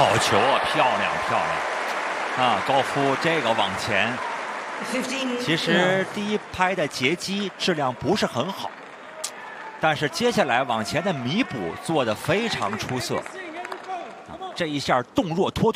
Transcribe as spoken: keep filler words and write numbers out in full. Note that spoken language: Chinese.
好球啊，漂亮漂亮！啊，高夫这个往前，其实第一拍的截击质量不是很好，但是接下来往前的弥补做得非常出色。啊，这一下动若脱兔。